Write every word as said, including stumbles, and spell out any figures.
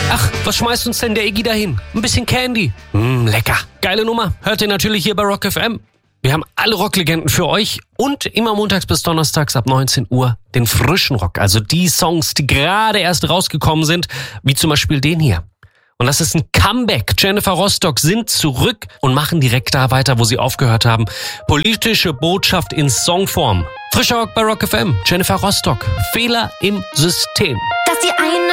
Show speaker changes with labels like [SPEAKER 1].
[SPEAKER 1] Ach, was schmeißt uns denn der Iggy dahin? Ein bisschen Candy. Mm, lecker. Geile Nummer. Hört ihr natürlich hier bei Rock F M. Wir haben alle Rocklegenden für euch und immer montags bis donnerstags ab neunzehn Uhr den frischen Rock. Also die Songs, die gerade erst rausgekommen sind, wie zum Beispiel den hier. Und das ist ein Comeback. Jennifer Rostock sind zurück und machen direkt da weiter, wo sie aufgehört haben. Politische Botschaft in Songform. Frischer Rock bei Rock F M. Jennifer Rostock. Fehler im System.
[SPEAKER 2] Dass die einen